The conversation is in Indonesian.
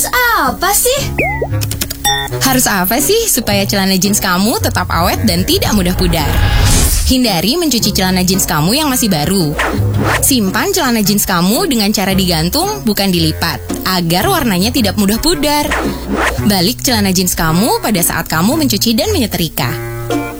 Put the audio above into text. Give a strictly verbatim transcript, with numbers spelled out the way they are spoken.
apa sih? Harus apa sih supaya celana jeans kamu tetap awet dan tidak mudah pudar? Hindari mencuci celana jeans kamu yang masih baru. Simpan celana jeans kamu dengan cara digantung, bukan dilipat, agar warnanya tidak mudah pudar. Balik celana jeans kamu pada saat kamu mencuci dan menyetrika.